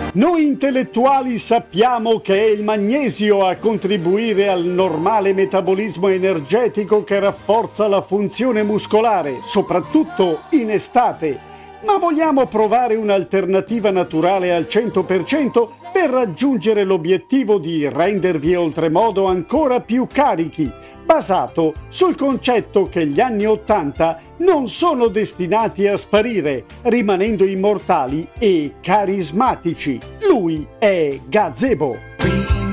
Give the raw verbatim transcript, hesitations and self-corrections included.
Noi intellettuali sappiamo che è il magnesio a contribuire al normale metabolismo energetico che rafforza la funzione muscolare, soprattutto in estate. Ma vogliamo provare un'alternativa naturale al cento per cento per raggiungere l'obiettivo di rendervi oltremodo ancora più carichi, basato sul concetto che gli anni ottanta non sono destinati a sparire, rimanendo immortali e carismatici. Lui è Gazebo.